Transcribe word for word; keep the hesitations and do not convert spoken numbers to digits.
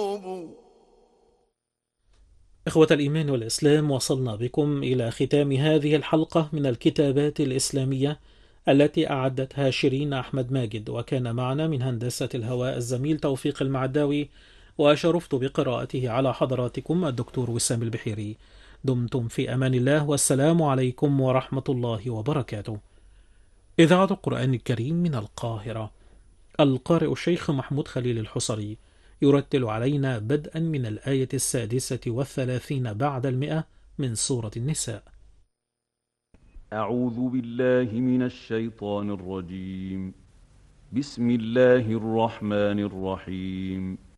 إخوة الإيمان والإسلام، وصلنا بكم إلى ختام هذه الحلقة من الكتابات الإسلامية التي أعدتها شيرين أحمد ماجد، وكان معنا من هندسة الهواء الزميل توفيق المعداوي، وشرفت بقراءته على حضراتكم الدكتور وسام البحيري. دمتم في أمان الله، والسلام عليكم ورحمة الله وبركاته. إذاعة القرآن الكريم من القاهرة. القارئ الشيخ محمود خليل الحصري يرتل علينا بدءا من الآية السادسة والثلاثين بعد المئة من سورة النساء. أعوذ بالله من الشيطان الرجيم. بسم الله الرحمن الرحيم.